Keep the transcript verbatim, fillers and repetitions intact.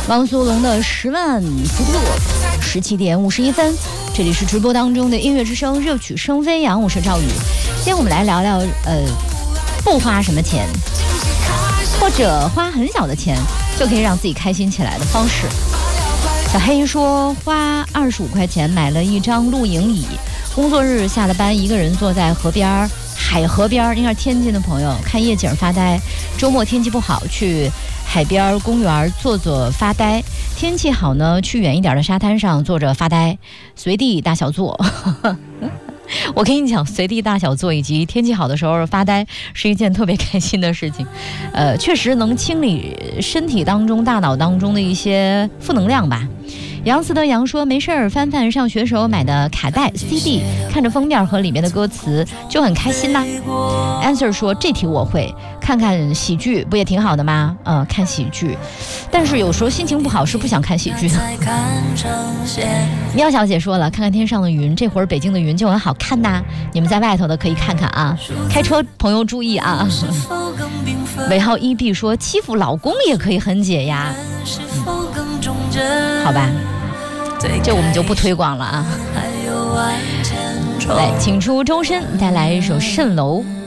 汪苏泷的十万伏特，十七点五十一分，这里是直播当中的音乐之声，热曲声飞扬，我是赵宇。今天我们来聊聊，呃，不花什么钱，或者花很小的钱就可以让自己开心起来的方式。小黑说，花二十五块钱买了一张露营椅，工作日下了班，一个人坐在河边，海河边，应该是天津的朋友，看夜景发呆。周末天气不好，去海边公园坐坐发呆，天气好呢，去远一点的沙滩上坐着发呆，随地大小坐。我跟你讲，随地大小坐以及天气好的时候发呆是一件特别开心的事情，呃，确实能清理身体当中、大脑当中的一些负能量吧。杨思德杨说，没事儿翻翻上学时候买的卡带 C D， 看着封面和里面的歌词就很开心呐。Answer 说，这题我会，看看喜剧不也挺好的吗？呃，看喜剧，但是有时候心情不好是不想看喜剧的。喵小姐说了，看看天上的云，这会儿北京的云就很好看呐，你们在外头的可以看看啊，开车朋友注意啊。尾号一 B 说，欺负老公也可以很解压，嗯，好吧，这我们就不推广了啊。来，请出周深带来一首《蜃楼》。